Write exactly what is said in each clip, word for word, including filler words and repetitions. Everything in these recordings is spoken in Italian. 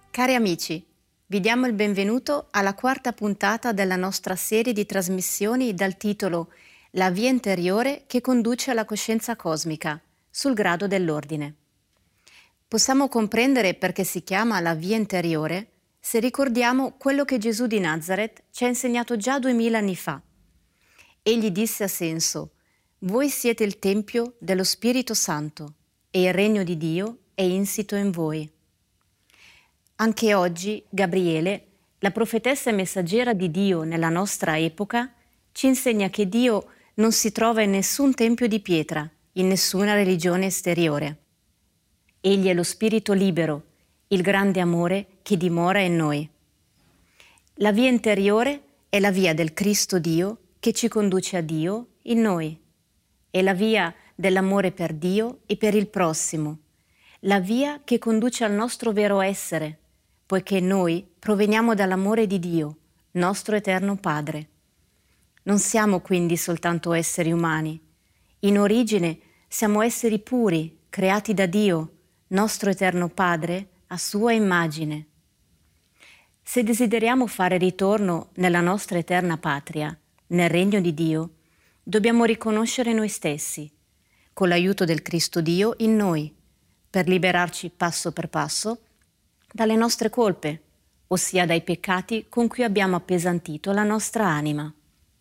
Cari amici, vi diamo il benvenuto alla quarta puntata della nostra serie di trasmissioni dal titolo La via interiore che conduce alla coscienza cosmica, sul grado dell'ordine. Possiamo comprendere perché si chiama la via interiore se ricordiamo quello che Gesù di Nazaret ci ha insegnato già duemila anni fa. Egli disse a senso: «Voi siete il Tempio dello Spirito Santo e il regno di Dio è insito in voi». Anche oggi Gabriele, la profetessa e messaggera di Dio nella nostra epoca, ci insegna che Dio non si trova in nessun tempio di pietra, in nessuna religione esteriore. Egli è lo Spirito libero, il grande amore che dimora in noi. La via interiore è la via del Cristo Dio che ci conduce a Dio in noi. È la via dell'amore per Dio e per il prossimo, la via che conduce al nostro vero essere, poiché noi proveniamo dall'amore di Dio, nostro eterno Padre. Non siamo quindi soltanto esseri umani. In origine siamo esseri puri, creati da Dio, nostro eterno Padre, a sua immagine. Se desideriamo fare ritorno nella nostra eterna patria, nel regno di Dio, dobbiamo riconoscere noi stessi, con l'aiuto del Cristo Dio in noi, per liberarci passo per passo dalle nostre colpe, ossia dai peccati con cui abbiamo appesantito la nostra anima.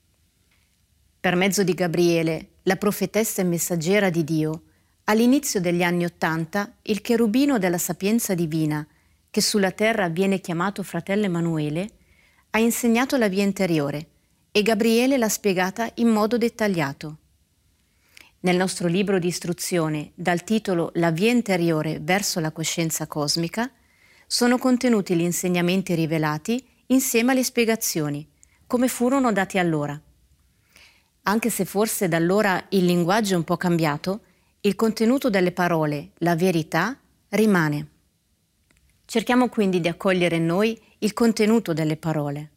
Per mezzo di Gabriele, la profetessa e messaggera di Dio, all'inizio degli anni Ottanta, il cherubino della sapienza divina, che sulla terra viene chiamato fratello Emanuele, ha insegnato la via interiore e Gabriele l'ha spiegata in modo dettagliato. Nel nostro libro di istruzione, dal titolo La via interiore verso la coscienza cosmica, sono contenuti gli insegnamenti rivelati insieme alle spiegazioni, come furono dati allora. Anche se forse da allora il linguaggio è un po' cambiato, il contenuto delle parole, la verità, rimane. Cerchiamo quindi di accogliere in noi il contenuto delle parole.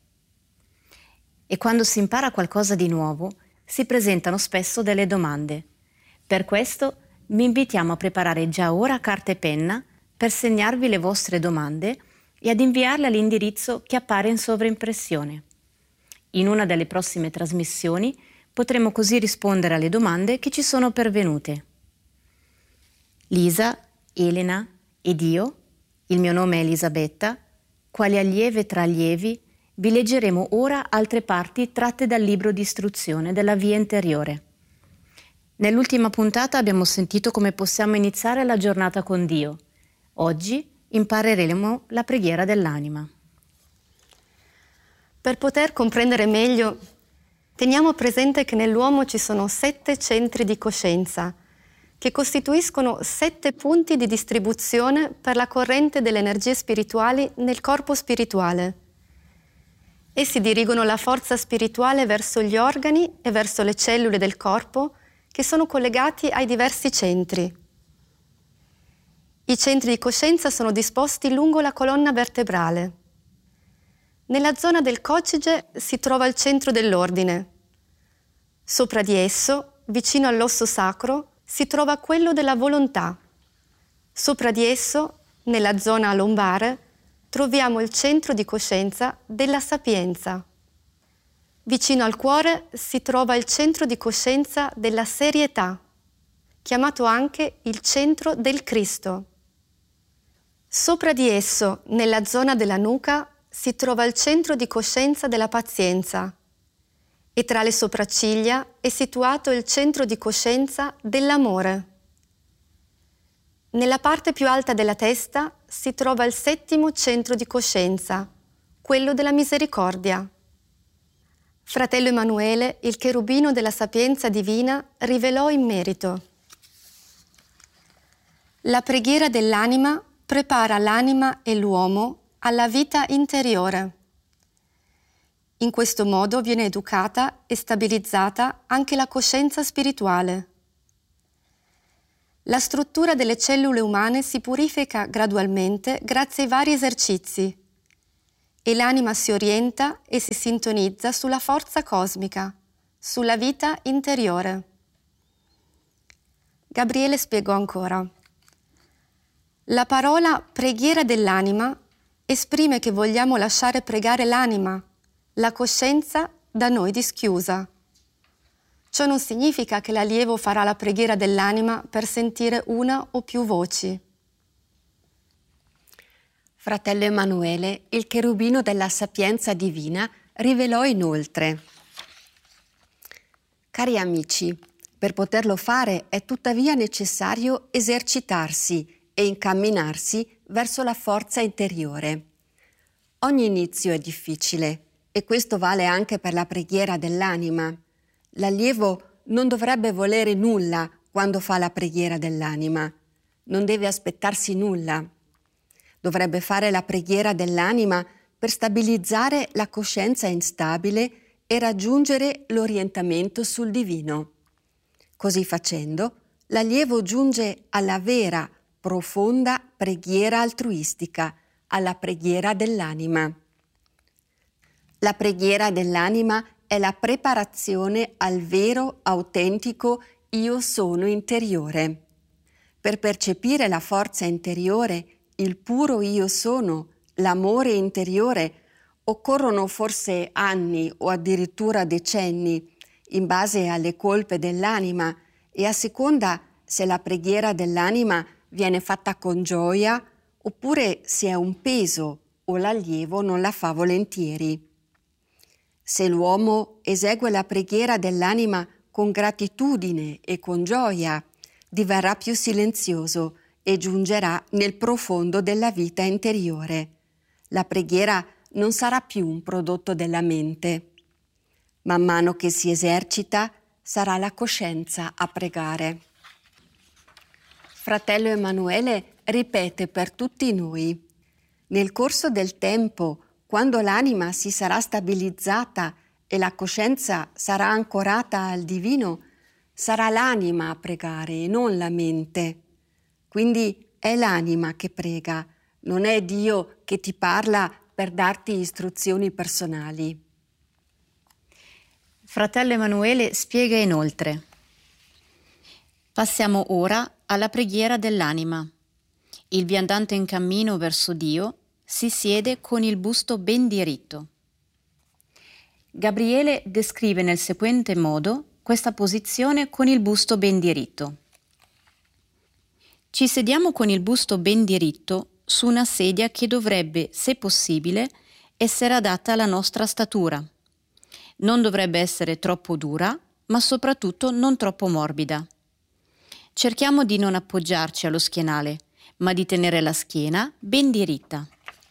E quando si impara qualcosa di nuovo, si presentano spesso delle domande. Per questo vi invitiamo a preparare già ora carta e penna per segnarvi le vostre domande e ad inviarle all'indirizzo che appare in sovraimpressione. In una delle prossime trasmissioni potremo così rispondere alle domande che ci sono pervenute. Lisa, Elena ed io, il mio nome è Elisabetta, quali allieve tra allievi, vi leggeremo ora altre parti tratte dal libro di istruzione della via interiore. Nell'ultima puntata abbiamo sentito come possiamo iniziare la giornata con Dio. Oggi impareremo la preghiera dell'anima. Per poter comprendere meglio, teniamo presente che nell'uomo ci sono sette centri di coscienza, che costituiscono sette punti di distribuzione per la corrente delle energie spirituali nel corpo spirituale. Essi dirigono la forza spirituale verso gli organi e verso le cellule del corpo che sono collegati ai diversi centri. I centri di coscienza sono disposti lungo la colonna vertebrale. Nella zona del coccige si trova il centro dell'ordine. Sopra di esso, vicino all'osso sacro, si trova quello della volontà. Sopra di esso, nella zona lombare, troviamo il centro di coscienza della sapienza. Vicino al cuore si trova il centro di coscienza della serietà, chiamato anche il centro del Cristo. Sopra di esso, nella zona della nuca, si trova il centro di coscienza della pazienza e tra le sopracciglia è situato il centro di coscienza dell'amore. Nella parte più alta della testa si trova il settimo centro di coscienza, quello della misericordia. Fratello Emanuele, il cherubino della sapienza divina, rivelò in merito: la preghiera dell'anima prepara l'anima e l'uomo alla vita interiore. In questo modo viene educata e stabilizzata anche la coscienza spirituale. La struttura delle cellule umane si purifica gradualmente grazie ai vari esercizi e l'anima si orienta e si sintonizza sulla forza cosmica, sulla vita interiore. Gabriele spiegò ancora: la parola preghiera dell'anima esprime che vogliamo lasciare pregare l'anima, la coscienza da noi dischiusa. Ciò non significa che l'allievo farà la preghiera dell'anima per sentire una o più voci. Fratello Emanuele, il cherubino della sapienza divina, rivelò inoltre: cari amici, per poterlo fare è tuttavia necessario esercitarsi e incamminarsi verso la forza interiore. Ogni inizio è difficile e questo vale anche per la preghiera dell'anima. L'allievo non dovrebbe volere nulla quando fa la preghiera dell'anima, non deve aspettarsi nulla. Dovrebbe fare la preghiera dell'anima per stabilizzare la coscienza instabile e raggiungere l'orientamento sul divino. Così facendo, l'allievo giunge alla vera, profonda preghiera altruistica, alla preghiera dell'anima. La preghiera dell'anima è la preparazione al vero, autentico io sono interiore. Per percepire la forza interiore, il puro io sono, l'amore interiore, occorrono forse anni o addirittura decenni, in base alle colpe dell'anima e a seconda se la preghiera dell'anima viene fatta con gioia oppure se è un peso o l'allievo non la fa volentieri. Se l'uomo esegue la preghiera dell'anima con gratitudine e con gioia, diverrà più silenzioso e giungerà nel profondo della vita interiore. La preghiera non sarà più un prodotto della mente. Man mano che si esercita, sarà la coscienza a pregare. Fratello Emanuele ripete per tutti noi: nel corso del tempo, quando l'anima si sarà stabilizzata e la coscienza sarà ancorata al divino, sarà l'anima a pregare e non la mente. Quindi è l'anima che prega, non è Dio che ti parla per darti istruzioni personali. Fratello Emanuele spiega inoltre: passiamo ora alla preghiera dell'anima. Il viandante in cammino verso Dio si siede con il busto ben diritto. Gabriele descrive nel seguente modo questa posizione con il busto ben diritto. Ci sediamo con il busto ben diritto su una sedia che dovrebbe, se possibile, essere adatta alla nostra statura. Non dovrebbe essere troppo dura, ma soprattutto non troppo morbida. Cerchiamo di non appoggiarci allo schienale, ma di tenere la schiena ben diritta.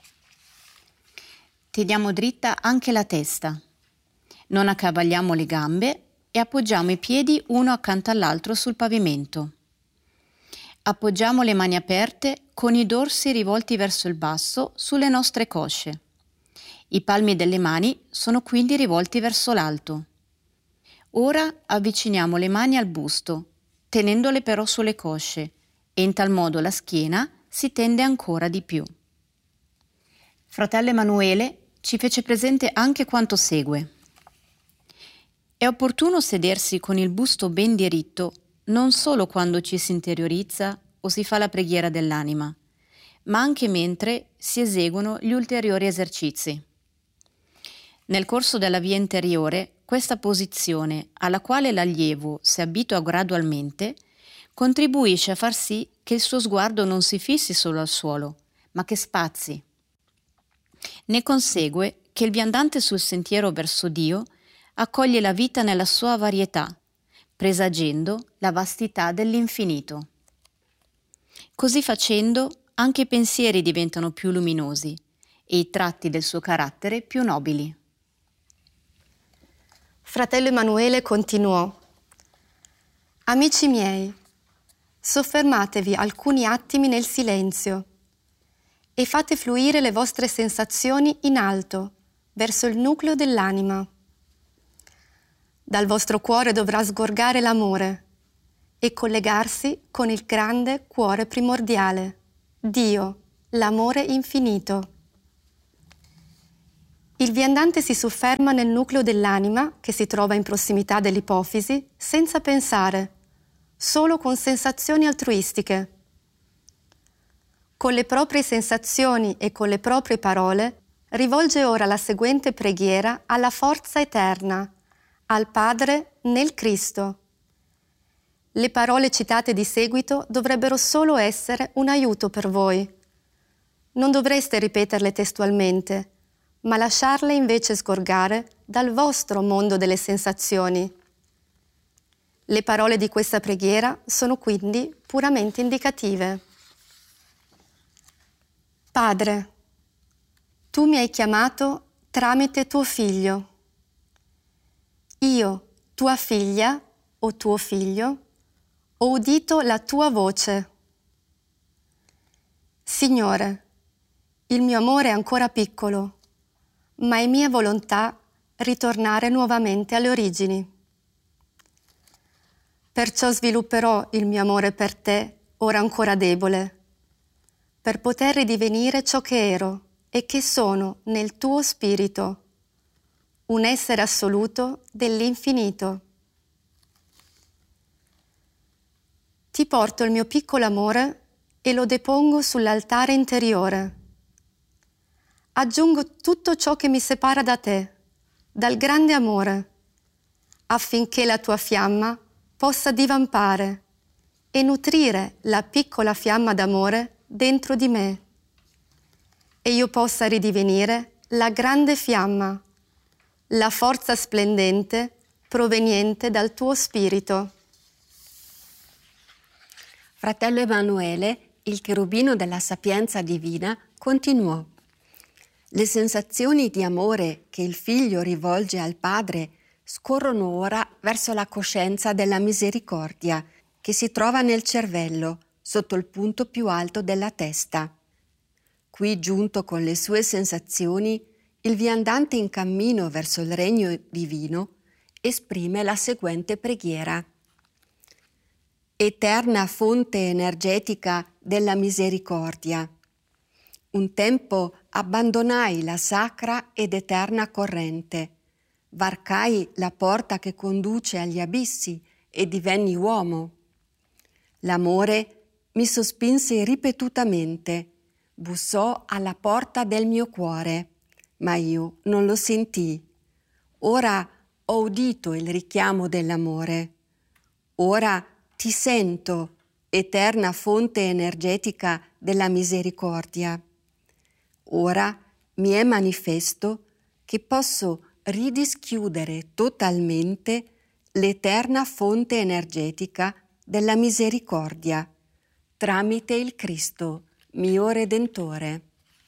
Teniamo dritta anche la testa. Non accavaliamo le gambe e appoggiamo i piedi uno accanto all'altro sul pavimento. Appoggiamo le mani aperte con i dorsi rivolti verso il basso sulle nostre cosce. I palmi delle mani sono quindi rivolti verso l'alto. Ora avviciniamo le mani al busto, tenendole però sulle cosce, e in tal modo la schiena si tende ancora di più. Fratello Emanuele ci fece presente anche quanto segue. È opportuno sedersi con il busto ben diritto non solo quando ci si interiorizza o si fa la preghiera dell'anima, ma anche mentre si eseguono gli ulteriori esercizi. Nel corso della via interiore, questa posizione, alla quale l'allievo si abitua gradualmente, contribuisce a far sì che il suo sguardo non si fissi solo al suolo, ma che spazi. Ne consegue che il viandante sul sentiero verso Dio accoglie la vita nella sua varietà, presagendo la vastità dell'infinito. Così facendo, anche i pensieri diventano più luminosi e i tratti del suo carattere più nobili. Fratello Emanuele continuò: amici miei, soffermatevi alcuni attimi nel silenzio e fate fluire le vostre sensazioni in alto, verso il nucleo dell'anima. Dal vostro cuore dovrà sgorgare l'amore e collegarsi con il grande cuore primordiale, Dio, l'amore infinito. Il viandante si sofferma nel nucleo dell'anima, che si trova in prossimità dell'ipofisi, senza pensare, solo con sensazioni altruistiche. con le proprie sensazioni e con le proprie parole, rivolge ora la seguente preghiera alla forza eterna, al Padre nel Cristo. Le parole citate di seguito dovrebbero solo essere un aiuto per voi. Non dovreste ripeterle testualmente, ma lasciarle invece sgorgare dal vostro mondo delle sensazioni. Le parole di questa preghiera sono quindi puramente indicative. Padre, tu mi hai chiamato tramite tuo figlio. Io, tua figlia o tuo figlio, ho udito la tua voce. Signore, il mio amore è ancora piccolo, ma è mia volontà ritornare nuovamente alle origini. Perciò svilupperò il mio amore per te, ora ancora debole, per poter ridivenire ciò che ero e che sono nel tuo spirito, un essere assoluto dell'infinito. Ti porto il mio piccolo amore e lo depongo sull'altare interiore. Aggiungo tutto ciò che mi separa da te, dal grande amore, affinché la tua fiamma possa divampare e nutrire la piccola fiamma d'amore dentro di me e io possa ridivenire la grande fiamma, la forza splendente proveniente dal tuo spirito. Fratello Emanuele, il cherubino della sapienza divina, continuò. Le sensazioni di amore che il figlio rivolge al padre scorrono ora verso la coscienza della misericordia che si trova nel cervello, sotto il punto più alto della testa. Qui, giunto con le sue sensazioni, il viandante in cammino verso il regno divino esprime la seguente preghiera. Eterna fonte energetica della misericordia, un tempo abbandonai la sacra ed eterna corrente, varcai la porta che conduce agli abissi e divenni uomo. L'amore mi sospinse ripetutamente, bussò alla porta del mio cuore, ma io non lo sentii. Ora ho udito il richiamo dell'amore. Ora ti sento, eterna fonte energetica della misericordia. Ora mi è manifesto che posso ridischiudere totalmente l'eterna fonte energetica della misericordia tramite il Cristo, mio Redentore.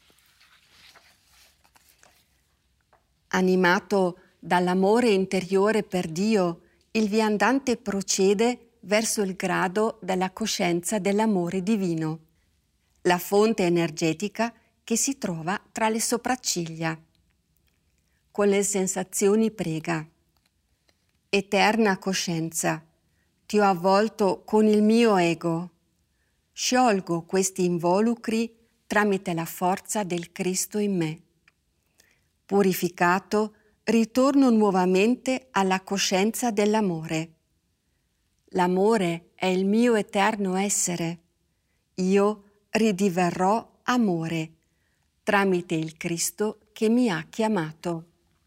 Animato dall'amore interiore per Dio, il viandante procede verso il grado della coscienza dell'amore divino, la fonte energetica che si trova tra le sopracciglia. Con le sensazioni prega. Eterna coscienza, ti ho avvolto con il mio ego. Sciolgo questi involucri tramite la forza del Cristo in me. Purificato, ritorno nuovamente alla coscienza dell'amore. L'amore è il mio eterno essere. Io ridiverrò amore tramite il Cristo che mi ha chiamato.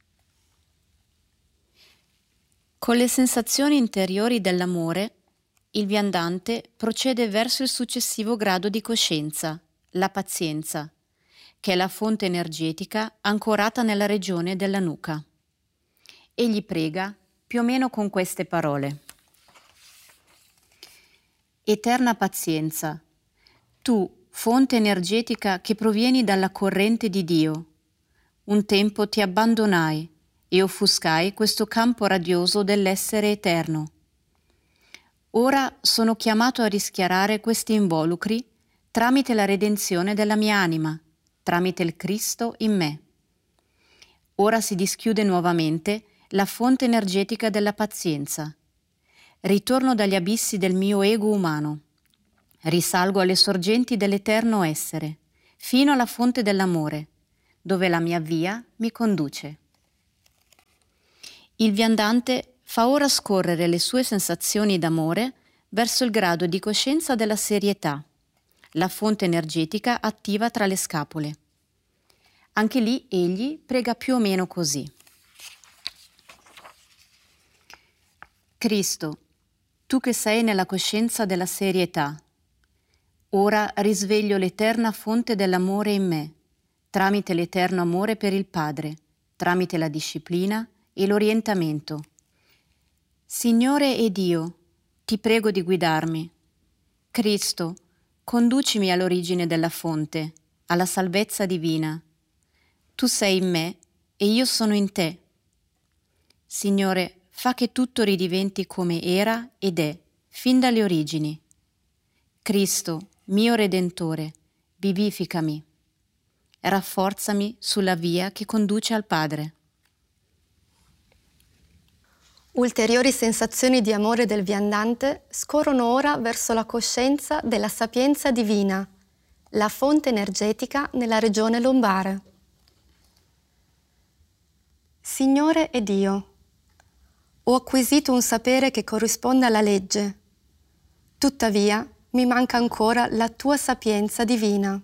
Con le sensazioni interiori dell'amore, il viandante procede verso il successivo grado di coscienza, la pazienza, che è la fonte energetica ancorata nella regione della nuca. Egli prega più o meno con queste parole. Eterna pazienza, tu, fonte energetica che provieni dalla corrente di Dio, un tempo ti abbandonai e offuscai questo campo radioso dell'essere eterno. Ora sono chiamato a rischiarare questi involucri tramite la redenzione della mia anima, tramite il Cristo in me. Ora si dischiude nuovamente la fonte energetica della pazienza. Ritorno dagli abissi del mio ego umano. Risalgo alle sorgenti dell'eterno essere, fino alla fonte dell'amore, dove la mia via mi conduce. Il viandante fa ora scorrere le sue sensazioni d'amore verso il grado di coscienza della serietà, la fonte energetica attiva tra le scapole. Anche lì egli prega più o meno così. Cristo, tu che sei nella coscienza della serietà, ora risveglio l'eterna fonte dell'amore in me, tramite l'eterno amore per il Padre, tramite la disciplina e l'orientamento. Signore e Dio, ti prego di guidarmi. Cristo, conducimi all'origine della fonte, alla salvezza divina. Tu sei in me e io sono in te. Signore, fa che tutto ridiventi come era ed è, fin dalle origini. Cristo, mio Redentore, vivificami. Rafforzami sulla via che conduce al Padre. Ulteriori sensazioni di amore del viandante scorrono ora verso la coscienza della sapienza divina, la fonte energetica nella regione lombare. Signore e Dio, ho acquisito un sapere che corrisponde alla legge, tuttavia mi manca ancora la tua sapienza divina.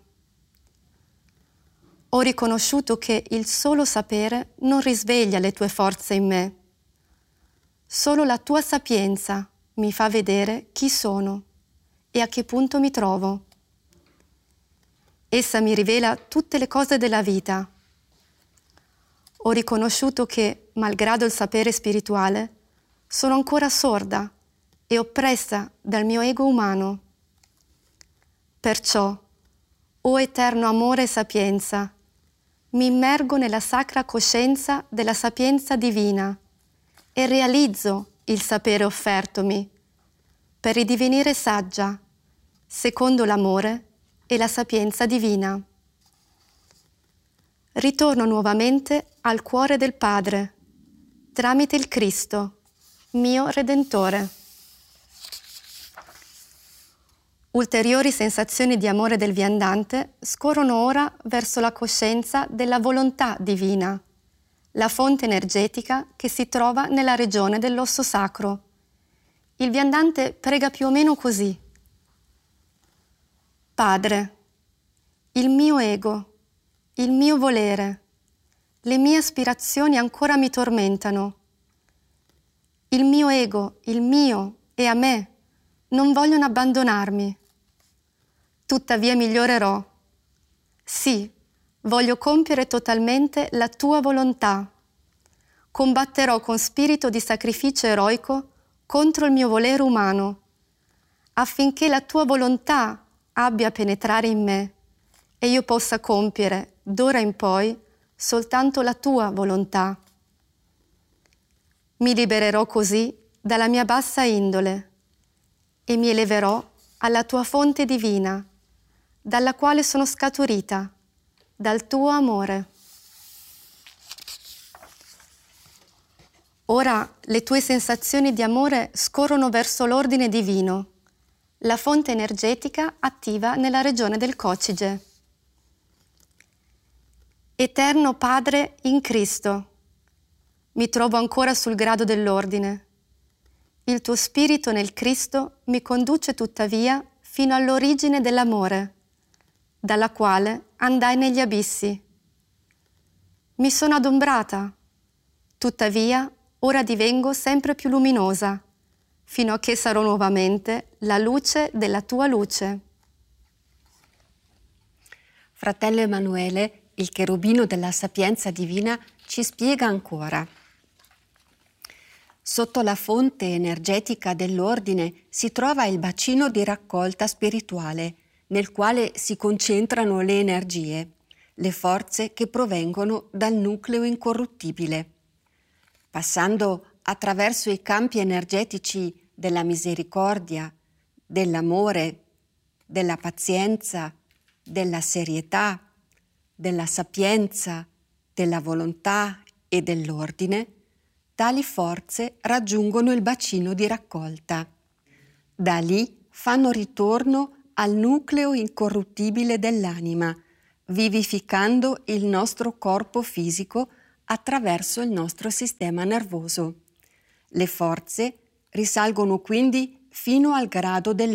Ho riconosciuto che il solo sapere non risveglia le tue forze in me. Solo la tua sapienza mi fa vedere chi sono e a che punto mi trovo. Essa mi rivela tutte le cose della vita. Ho riconosciuto che, malgrado il sapere spirituale, sono ancora sorda e oppressa dal mio ego umano. Perciò, o eterno amore e sapienza, mi immergo nella sacra coscienza della sapienza divina e realizzo il sapere offertomi per ridivenire saggia, secondo l'amore e la sapienza divina. Ritorno nuovamente al cuore del Padre, tramite il Cristo, mio Redentore. Ulteriori sensazioni di amore del viandante scorrono ora verso la coscienza della volontà divina, la fonte energetica che si trova nella regione dell'osso sacro. Il viandante prega più o meno così. Padre, il mio ego, il mio volere, le mie aspirazioni ancora mi tormentano. Il mio ego, il mio e a me non vogliono abbandonarmi. Tuttavia migliorerò. Sì, voglio compiere totalmente la tua volontà. Combatterò con spirito di sacrificio eroico contro il mio volere umano, affinché la tua volontà abbia a penetrare in me e io possa compiere, d'ora in poi, soltanto la tua volontà. Mi libererò così dalla mia bassa indole e mi eleverò alla tua fonte divina, dalla quale sono scaturita, dal tuo amore. Ora le tue sensazioni di amore scorrono verso l'ordine divino, la fonte energetica attiva nella regione del cocige. Eterno Padre in Cristo, mi trovo ancora sul grado dell'ordine. Il tuo spirito nel Cristo mi conduce tuttavia fino all'origine dell'amore, dalla quale andai negli abissi. Mi sono adombrata, tuttavia ora divengo sempre più luminosa, fino a che sarò nuovamente la luce della tua luce. Fratello Emanuele, il cherubino della sapienza divina, ci spiega ancora. Sotto la fonte energetica dell'ordine si trova il bacino di raccolta spirituale, nel quale si concentrano le energie, le forze che provengono dal nucleo incorruttibile. Passando attraverso i campi energetici della misericordia, dell'amore, della pazienza, della serietà, della sapienza, della volontà e dell'ordine, tali forze raggiungono il bacino di raccolta. Da lì fanno ritorno al nucleo incorruttibile dell'anima, vivificando il nostro corpo fisico attraverso il nostro sistema nervoso. Le forze risalgono quindi fino al grado del